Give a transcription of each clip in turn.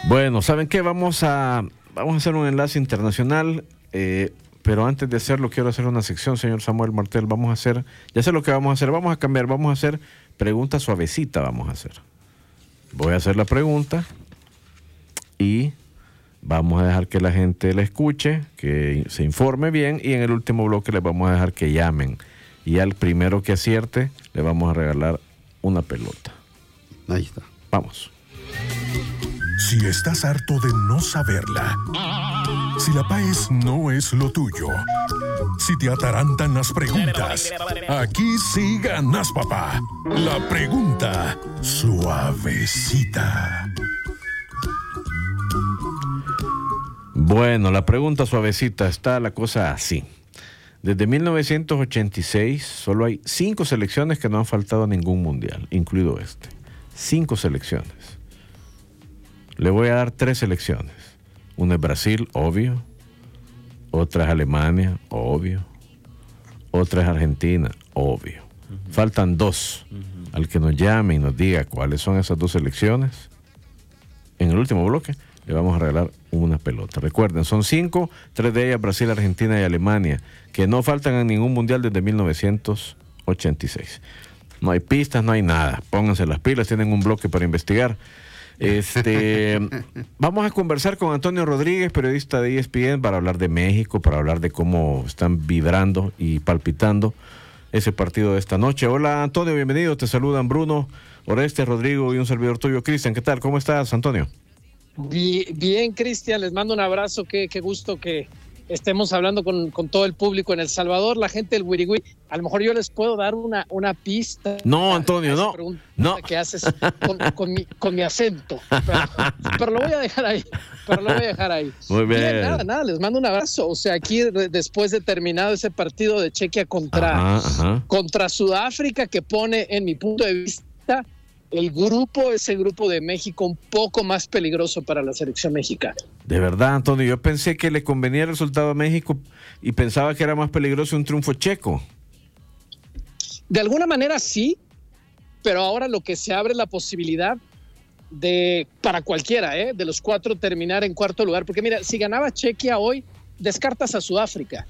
Bueno, ¿saben qué? Vamos a hacer un enlace internacional, pero antes de hacerlo quiero hacer una sección, señor Samuel Martel. Ya sé lo que vamos a hacer, vamos a cambiar, vamos a hacer pregunta suavecita, vamos a hacer. Voy a hacer la pregunta y vamos a dejar que la gente la escuche, que se informe bien, y en el último bloque les vamos a dejar que llamen. Y al primero que acierte le vamos a regalar una pelota. Ahí está. Vamos. Si estás harto de no saberla, si la PAES no es lo tuyo, si te atarantan las preguntas, aquí sí ganas, papá. La pregunta suavecita. Bueno, la pregunta suavecita, está la cosa así. Desde 1986 solo hay 5 selecciones que no han faltado a ningún mundial, incluido este. 5 selecciones. Le voy a dar 3 selecciones. Una es Brasil, obvio. Otra es Alemania, obvio. Otra es Argentina, obvio. Faltan 2. Al que nos llame y nos diga cuáles son esas 2 selecciones, en el último bloque le vamos a regalar una pelota. Recuerden, son 5, 3 de ellas Brasil, Argentina y Alemania, que no faltan en ningún mundial desde 1986. No hay pistas, no hay nada. Pónganse las pilas, tienen un bloque para investigar. Vamos a conversar con Antonio Rodríguez, periodista de ESPN, para hablar de México, para hablar de cómo están vibrando y palpitando ese partido de esta noche. Hola, Antonio, bienvenido. Te saludan Bruno, Oreste, Rodrigo y un servidor tuyo, Cristian. ¿Qué tal? ¿Cómo estás, Antonio? Bien, Cristian, les mando un abrazo. Qué gusto que estemos hablando con todo el público en El Salvador, la gente del Wirigüí. A lo mejor yo les puedo dar una pista. No, Antonio, no. Que haces con mi acento. Pero lo voy a dejar ahí. Muy bien. Nada, les mando un abrazo. O sea, aquí después de terminado ese partido de Chequia contra Sudáfrica, que pone, en mi punto de vista, ese grupo de México un poco más peligroso para la selección mexicana. De verdad, Antonio, yo pensé que le convenía el resultado a México y pensaba que era más peligroso un triunfo checo. De alguna manera sí, pero ahora lo que se abre es la posibilidad para cualquiera, de los 4 terminar en cuarto lugar, porque mira, si ganaba Chequia hoy, descartas a Sudáfrica,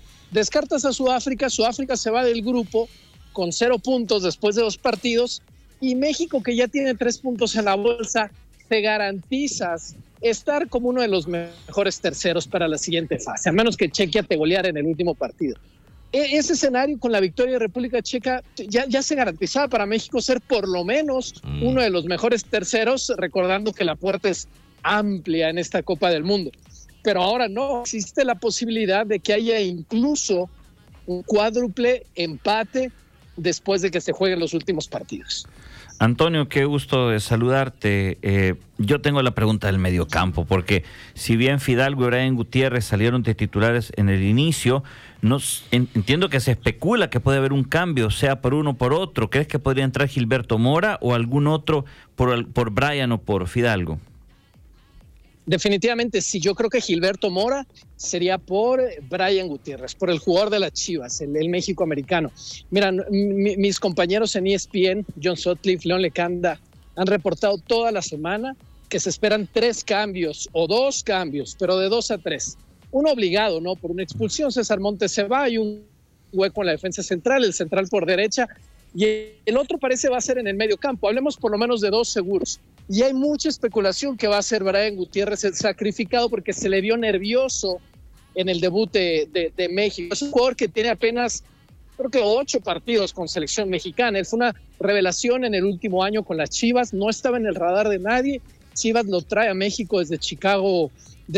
Sudáfrica se va del grupo con 0 puntos después de 2 partidos, y México, que ya tiene 3 puntos en la bolsa, te garantizas estar como uno de los mejores terceros para la siguiente fase, a menos que Chequia te goleara en el último partido. Ese escenario con la victoria de República Checa ya se garantizaba para México ser por lo menos uno de los mejores terceros, recordando que la puerta es amplia en esta Copa del Mundo. Pero ahora no, existe la posibilidad de que haya incluso un cuádruple empate después de que se jueguen los últimos partidos. Antonio, qué gusto de saludarte. Yo tengo la pregunta del mediocampo, porque si bien Fidalgo y Brian Gutiérrez salieron de titulares en el inicio, entiendo que se especula que puede haber un cambio, sea por uno o por otro. ¿Crees que podría entrar Gilberto Mora o algún otro por Brian o por Fidalgo? Definitivamente sí, yo creo que Gilberto Mora sería por Brian Gutiérrez, por el jugador de las Chivas, el México-americano. Mira, mis compañeros en ESPN, John Sutcliffe, León Lecanda, han reportado toda la semana que se esperan 3 cambios o 2 cambios, pero de 2 a 3. Uno obligado, ¿no? Por una expulsión, César Montes se va, hay un hueco en la defensa central, el central por derecha, y el otro parece va a ser en el medio campo. Hablemos por lo menos de 2 seguros. Y hay mucha especulación que va a ser Brian Gutiérrez el sacrificado porque se le vio nervioso en el debut de México. Es un jugador que tiene apenas, creo que 8 partidos con selección mexicana. Es una revelación en el último año con las Chivas. No estaba en el radar de nadie. Chivas lo trae a México desde Chicago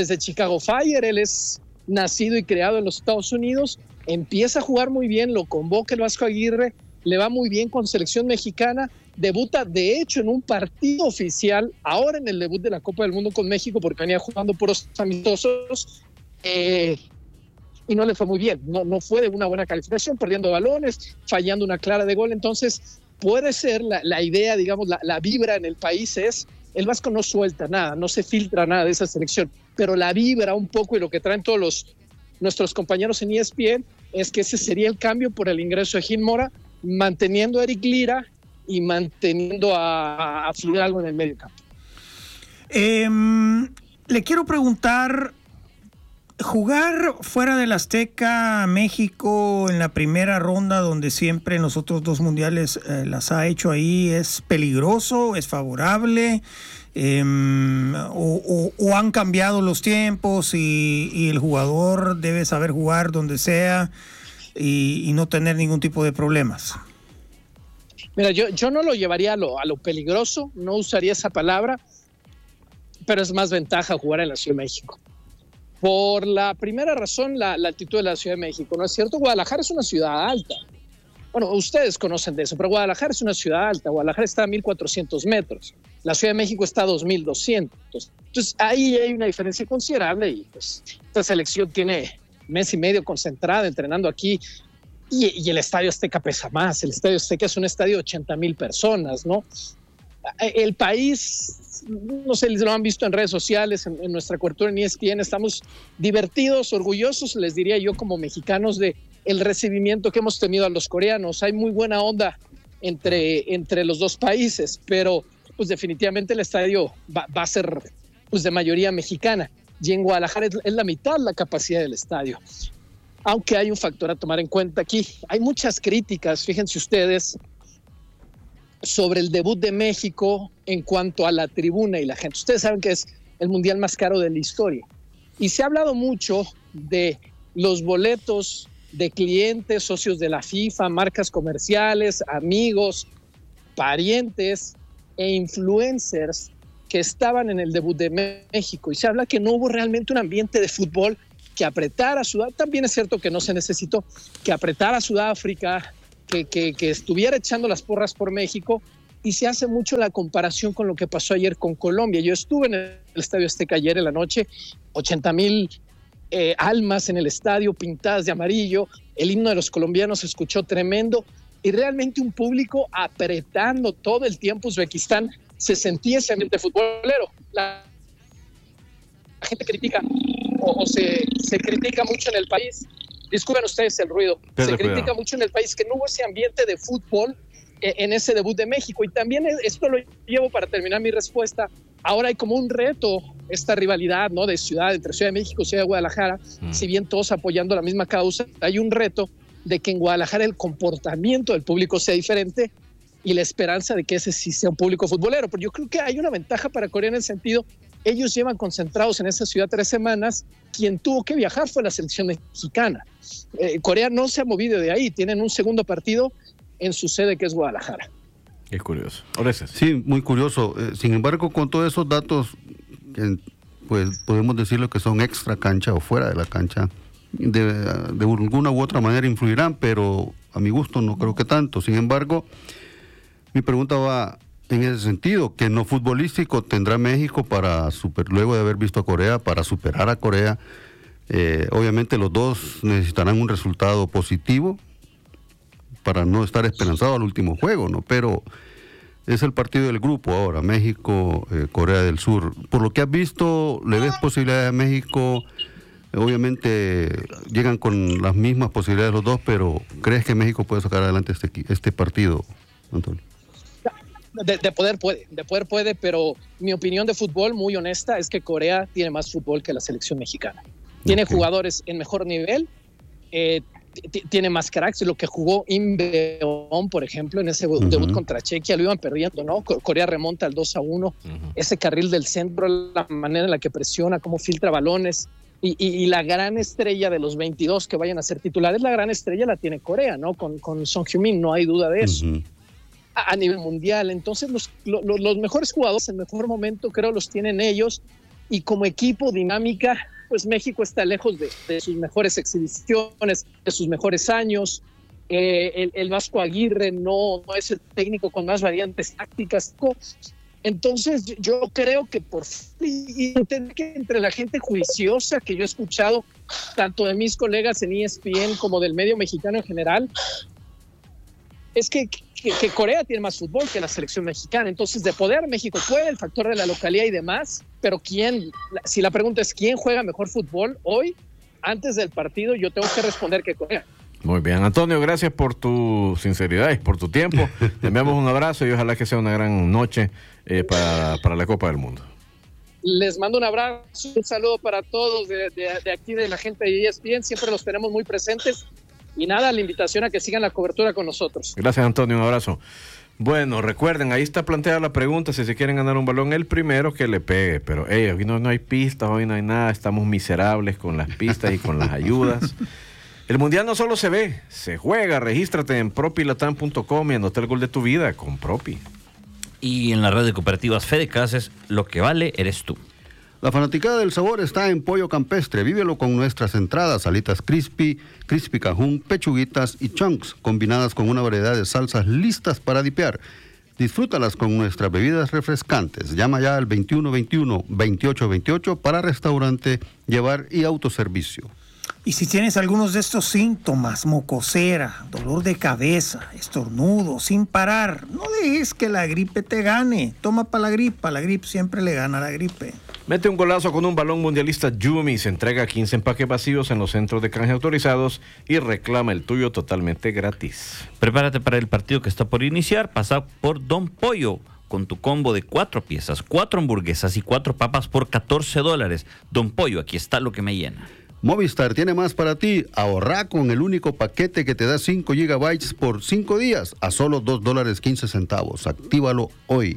Fire. Él es nacido y creado en los Estados Unidos. Empieza a jugar muy bien, lo convoca el Vasco Aguirre. Le va muy bien con selección mexicana, debuta de hecho en un partido oficial, ahora en el debut de la Copa del Mundo con México, porque venía jugando puros amistosos, y no le fue muy bien, no fue de una buena calificación, perdiendo balones, fallando una clara de gol. Entonces puede ser la idea, digamos, la vibra en el país es, el Vasco no suelta nada, no se filtra nada de esa selección, pero la vibra un poco, y lo que traen todos nuestros compañeros en ESPN, es que ese sería el cambio por el ingreso de Gil Mora, manteniendo a Eric Lira y manteniendo a Fidalgo en el medio campo. Le quiero preguntar, jugar fuera del Azteca, México, en la primera ronda, donde siempre en los otros 2 mundiales las ha hecho ahí, ¿es peligroso? ¿Es favorable? ¿O han cambiado los tiempos y el jugador debe saber jugar donde sea y no tener ningún tipo de problemas? Mira, yo no lo llevaría a lo peligroso, no usaría esa palabra, pero es más ventaja jugar en la Ciudad de México. Por la primera razón, la altitud de la Ciudad de México, ¿no es cierto? Guadalajara es una ciudad alta. Bueno, ustedes conocen de eso, pero Guadalajara es una ciudad alta. Guadalajara está a 1,400 metros. La Ciudad de México está a 2,200. Entonces, ahí hay una diferencia considerable y pues esta selección tiene mes y medio concentrada, entrenando aquí y el Estadio Azteca pesa más. El Estadio Azteca es un estadio de 80,000 personas, ¿no? El país, no sé, lo han visto en redes sociales, en nuestra cobertura en ESPN, estamos divertidos, orgullosos, les diría yo, como mexicanos, de el recibimiento que hemos tenido a los coreanos. Hay muy buena onda entre los dos países, pero pues definitivamente el estadio va a ser pues de mayoría mexicana, y en Guadalajara es la mitad la capacidad del estadio. Aunque hay un factor a tomar en cuenta aquí, hay muchas críticas, fíjense ustedes, sobre el debut de México en cuanto a la tribuna y la gente. Ustedes saben que es el mundial más caro de la historia. Y se ha hablado mucho de los boletos de clientes, socios de la FIFA, marcas comerciales, amigos, parientes e influencers que estaban en el debut de México. Y se habla que no hubo realmente un ambiente de fútbol que apretara a Sudáfrica. También es cierto que no se necesitó que apretara a Sudáfrica, que estuviera echando las porras por México, y se hace mucho la comparación con lo que pasó ayer con Colombia. Yo estuve en el Estadio Azteca ayer en la noche, 80,000 almas en el estadio pintadas de amarillo, el himno de los colombianos se escuchó tremendo y realmente un público apretando todo el tiempo. Uzbekistán, se sentía ese ambiente futbolero. La gente critica o se critica mucho en el país. Disculpen ustedes el ruido. Se critica mucho en el país que no hubo ese ambiente de fútbol en ese debut de México. Y también esto lo llevo para terminar mi respuesta. Ahora hay como un reto, esta rivalidad, ¿no?, de ciudad, entre Ciudad de México y Ciudad de Guadalajara. Si bien todos apoyando la misma causa, hay un reto de que en Guadalajara el comportamiento del público sea diferente y la esperanza de que ese sí sea un público futbolero. Pero yo creo que hay una ventaja para Corea en el sentido, ellos llevan concentrados en esa ciudad 3 semanas. Quien tuvo que viajar fue la selección mexicana. Corea no se ha movido de ahí. Tienen un segundo partido en su sede, que es Guadalajara. Es curioso. Oreses. Sí, muy curioso. Sin embargo, con todos esos datos, pues podemos decirlo que son extra cancha o fuera de la cancha, de alguna u otra manera influirán, pero a mi gusto no creo que tanto. Sin embargo, mi pregunta va en ese sentido, que en lo futbolístico tendrá México luego de haber visto a Corea, para superar a Corea. Obviamente los dos necesitarán un resultado positivo para no estar esperanzado al último juego, ¿no? Pero es el partido del grupo ahora, México, Corea del Sur. Por lo que has visto, ¿le ves posibilidades a México? Obviamente llegan con las mismas posibilidades los dos, pero ¿crees que México puede sacar adelante este partido, Antonio? De poder puede, pero mi opinión de fútbol, muy honesta, es que Corea tiene más fútbol que la selección mexicana. Tiene jugadores en mejor nivel, tiene más cracks. Lo que jugó Im Beon, por ejemplo, en ese debut contra Chequia, lo iban perdiendo, ¿no? Corea remonta al 2-1. Ese carril del centro, la manera en la que presiona, cómo filtra balones, y la gran estrella de los 22 que vayan a ser titulares, la gran estrella la tiene Corea, ¿no? Con Son Heung-min, no hay duda de eso. A nivel mundial. Entonces los mejores jugadores en mejor momento creo los tienen ellos, y como equipo, dinámica, pues México está lejos de sus mejores exhibiciones, de sus mejores años. El Vasco Aguirre no es el técnico con más variantes tácticas. Entonces yo creo que que entre la gente juiciosa que yo he escuchado, tanto de mis colegas en ESPN como del medio mexicano en general, es que Corea tiene más fútbol que la selección mexicana. Entonces, de poder, México puede, el factor de la localidad y demás, pero si la pregunta es ¿quién juega mejor fútbol hoy, antes del partido? Yo tengo que responder que Corea. Muy bien, Antonio, gracias por tu sinceridad y por tu tiempo. Te enviamos un abrazo y ojalá que sea una gran noche para la Copa del Mundo. Les mando un abrazo, un saludo para todos de aquí, de la gente de ESPN. Siempre los tenemos muy presentes. Y nada, la invitación a que sigan la cobertura con nosotros. Gracias, Antonio, un abrazo. Bueno, recuerden, ahí está planteada la pregunta, si se quieren ganar un balón, el primero que le pegue. Pero hoy no hay pistas, hoy no hay nada, estamos miserables con las pistas y con las ayudas. El Mundial no solo se ve, se juega. Regístrate en propilatam.com y anota el gol de tu vida con Propi. Y en la red de cooperativas Fedecases, lo que vale eres tú. La fanaticada del sabor está en Pollo Campestre. Vívelo con nuestras entradas, alitas crispy cajún, pechuguitas y chunks, combinadas con una variedad de salsas listas para dipear. Disfrútalas con nuestras bebidas refrescantes. Llama ya al 2121-2828 para restaurante, llevar y autoservicio. Y si tienes algunos de estos síntomas, mocosera, dolor de cabeza, estornudo, sin parar, no dejes que la gripe te gane. Toma para la gripe siempre le gana a la gripe. Mete un golazo con un balón mundialista Yumi. Se entrega 15 empaques vacíos en los centros de canje autorizados y reclama el tuyo totalmente gratis. Prepárate para el partido que está por iniciar. Pasa por Don Pollo con tu combo de 4 piezas, 4 hamburguesas y 4 papas por $14. Don Pollo, aquí está lo que me llena. Movistar tiene más para ti. Ahorra con el único paquete que te da 5 gigabytes por 5 días a solo $2.15. Actívalo hoy.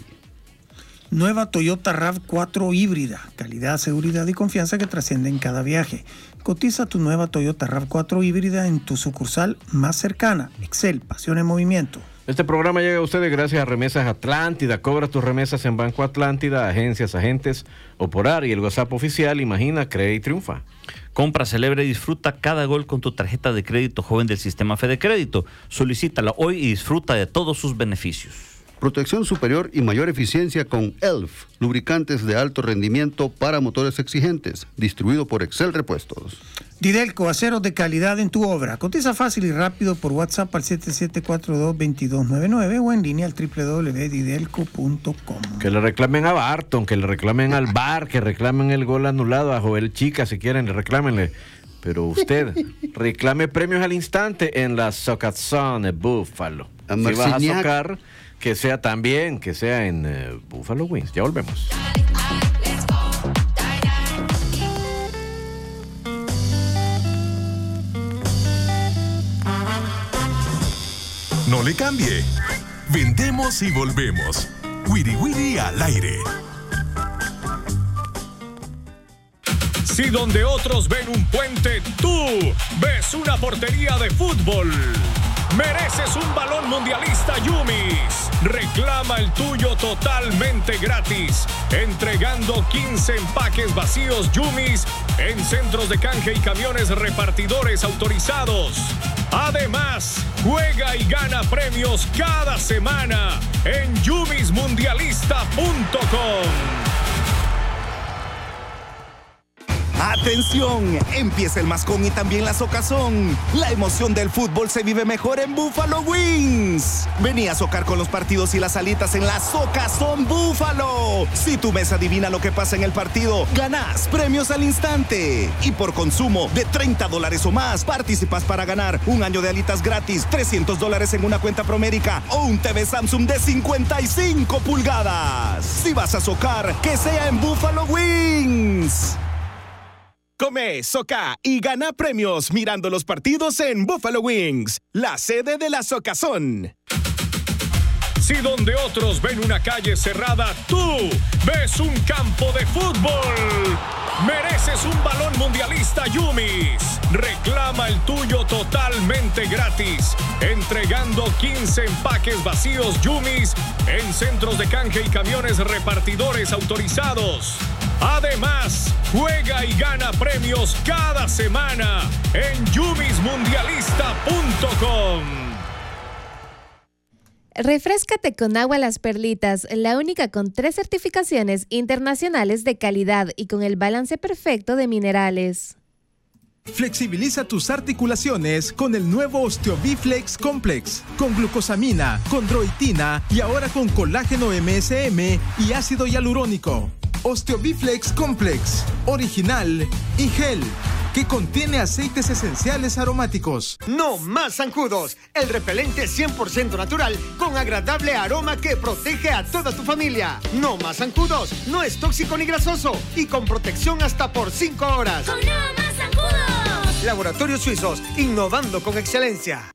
Nueva Toyota RAV4 híbrida. Calidad, seguridad y confianza que trasciende en cada viaje. Cotiza tu nueva Toyota RAV4 híbrida en tu sucursal más cercana. Excel, pasión en movimiento. Este programa llega a ustedes gracias a Remesas Atlántida. Cobra tus remesas en Banco Atlántida, agencias, agentes o por área. Y el WhatsApp oficial, imagina, cree y triunfa. Compra, celebra y disfruta cada gol con tu tarjeta de crédito joven del sistema Fede Crédito. Solicítala hoy y disfruta de todos sus beneficios. Protección superior y mayor eficiencia con ELF, lubricantes de alto rendimiento para motores exigentes, distribuido por Excel Repuestos. Didelco, aceros de calidad en tu obra. Cotiza fácil y rápido por WhatsApp al 7742-2299 o en línea al www.didelco.com. Que le reclamen a Barton, que le reclamen al VAR, que reclamen el gol anulado a Joel Chica, si quieren, reclámenle. Pero usted reclame premios al instante en la Socazón Búfalo. Si vas a socar, que sea también, que sea en Buffalo Wings. Ya volvemos. No le cambie. Vendemos y volvemos. Wiri Wiri al aire. Si donde otros ven un puente, tú ves una portería de fútbol. Mereces un balón mundialista Yumis. Reclama el tuyo totalmente gratis, entregando 15 empaques vacíos Yumis en centros de canje y camiones repartidores autorizados. Además, juega y gana premios cada semana en yumismundialista.com. ¡Atención! Empieza el mascón y también la socazón. La emoción del fútbol se vive mejor en Buffalo Wings. Vení a socar con los partidos y las alitas en la Socazón Búfalo. Si tu mesa adivina lo que pasa en el partido, ganás premios al instante. Y por consumo de $30 o más, participas para ganar un año de alitas gratis, $300 en una cuenta Promérica o un TV Samsung de 55 pulgadas. Si vas a socar, que sea en Buffalo Wings. Come, soca y gana premios mirando los partidos en Buffalo Wings, la sede de la Socazón. Si donde otros ven una calle cerrada, tú ves un campo de fútbol. Mereces un balón mundialista Yumis. Reclama el tuyo totalmente gratis, entregando 15 empaques vacíos Yumis en centros de canje y camiones repartidores autorizados. Además, juega y gana premios cada semana en yumismundialista.com. Refréscate con agua Las Perlitas, la única con 3 certificaciones internacionales de calidad y con el balance perfecto de minerales. Flexibiliza tus articulaciones con el nuevo OsteoBiflex Complex, con glucosamina, condroitina y ahora con colágeno MSM y ácido hialurónico. OsteoBiflex Complex, original y gel. que contiene aceites esenciales aromáticos. No más zancudos, el repelente 100% natural con agradable aroma que protege a toda tu familia. No más zancudos, no es tóxico ni grasoso y con protección hasta por 5 horas. ¡Con No más zancudos! Laboratorios Suizos, innovando con excelencia.